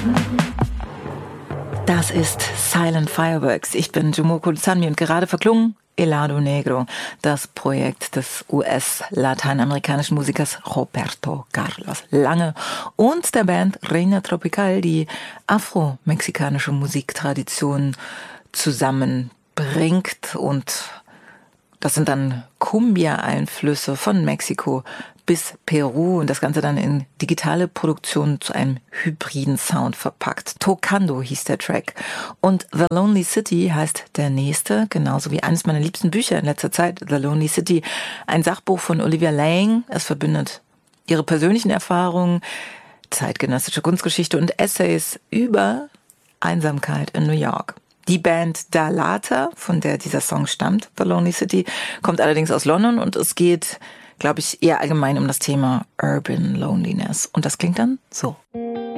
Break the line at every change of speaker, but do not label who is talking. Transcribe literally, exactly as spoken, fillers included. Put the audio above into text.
Das ist Silent Fireworks. Ich bin Jumoko Zanmi und gerade verklungen Helado Negro, das Projekt des U S-lateinamerikanischen Musikers Roberto Carlos Lange und der Band Reina Tropical, die afro-mexikanische Musiktradition zusammenbringt. Und das sind dann Cumbia-Einflüsse von Mexiko bis Peru und das Ganze dann in digitale Produktion zu einem hybriden Sound verpackt. Tocando hieß der Track. Und The Lonely City heißt der nächste, genauso wie eines meiner liebsten Bücher in letzter Zeit, The Lonely City. Ein Sachbuch von Olivia Laing. Es verbindet ihre persönlichen Erfahrungen, zeitgenössische Kunstgeschichte und Essays über Einsamkeit in New York. Die Band Dalata, von der dieser Song stammt, The Lonely City, kommt allerdings aus London und es geht, glaube ich, eher allgemein um das Thema Urban Loneliness. Und das klingt dann so.